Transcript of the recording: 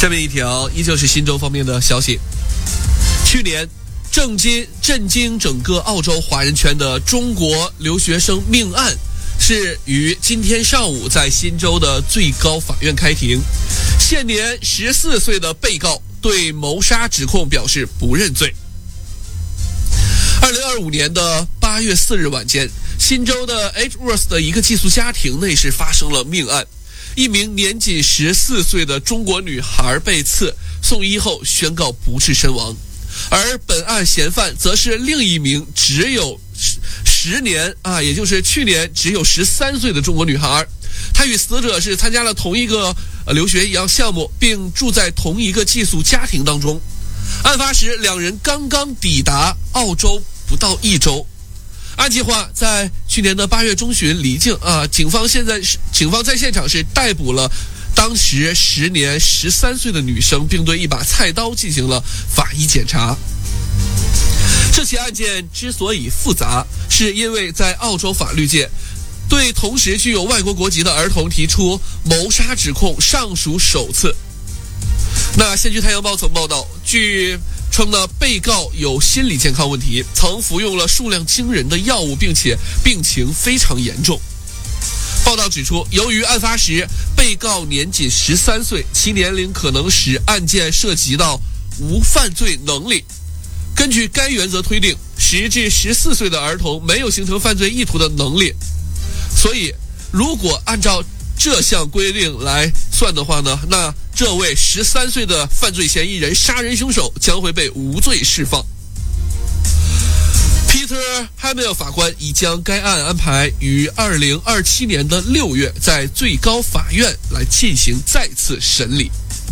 下面一条依旧是新州方面的消息。去年震惊整个澳洲华人圈的中国留学生命案是于今天上午在新州的最高法院开庭，现年14岁的被告对谋杀指控表示不认罪。2025年的8月4日晚间，新州的 Edgeworth 的一个寄宿家庭内是发生了命案，一名年仅14岁的中国女孩被刺，送医后宣告不治身亡。而本案嫌犯则是另一名只有10年也就是去年只有13岁的中国女孩，她与死者是参加了同一个留学一样项目，并住在同一个寄宿家庭当中。案发时两人刚刚抵达澳洲不到1周。按计划在去年的8月中旬离境警方在现场是逮捕了当时10年13岁的女生，并对一把菜刀进行了法医检查。这起案件之所以复杂，是因为在澳洲法律界，对同时具有外国国籍的儿童提出谋杀指控尚属首次。那先驱太阳报曾报道，据称呢，被告有心理健康问题，曾服用了数量惊人的药物，并且病情非常严重。报道指出，由于案发时被告年仅13岁，其年龄可能使案件涉及到无犯罪能力。根据该原则推定，10至14岁的儿童没有形成犯罪意图的能力，所以如果按照这项规定来算的话呢，那这位13岁的犯罪嫌疑人杀人凶手将会被无罪释放。Peter Hamill 法官已将该案安排于2027年的6月在最高法院来进行再次审理。